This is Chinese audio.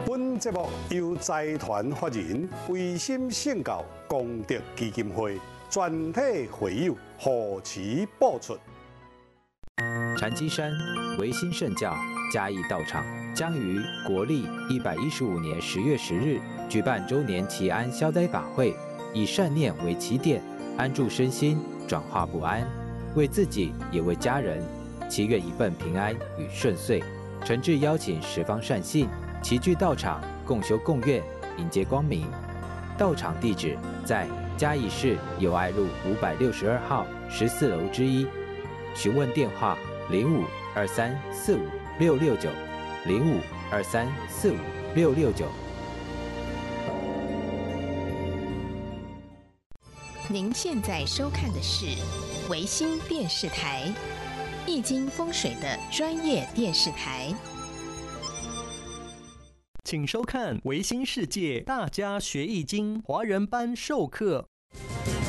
本节目由财团法人维心圣教功德基金会全体会友护持播出。 禅机山维新圣教嘉义道场将于国历115年10月10日举办周年祈安消灾法会，以善念为起点，安住身心，转化不安，为自己也为家人，祈愿一份平安与顺遂。诚挚邀请十方善信齐聚道场，共修共愿，迎接光明。道场地址在嘉义市友爱路562号14楼之一，询问电话0523456669，0523456669。 您现在收看的是维新电视台，易经风水的专业电视台。 请收看维新世界大家学易经华人班授课。